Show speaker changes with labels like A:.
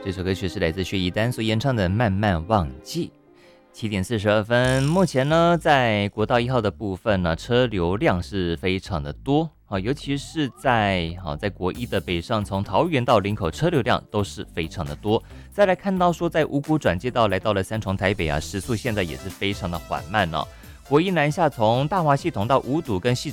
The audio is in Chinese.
A: 这首歌曲是来自薛逸丹所演唱的《慢慢忘记》。7:42，目前呢，在国道1号的部分呢，车流量是非常的多啊，尤其是在国一的北上，从桃园到林口，车流量都是非常的多。再来看到说，在五股转接道来到了三重台北啊，时速现在也是非常的缓慢哦。国一南下从大华系统到五堵跟汐